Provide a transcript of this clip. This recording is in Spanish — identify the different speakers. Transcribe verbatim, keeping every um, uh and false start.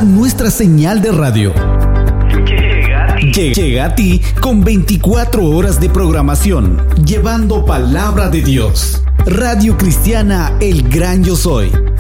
Speaker 1: nuestra señal de radio. Llega a ti. Llega a ti con veinticuatro horas de programación, llevando palabra de Dios. Radio Cristiana El Gran Yo Soy.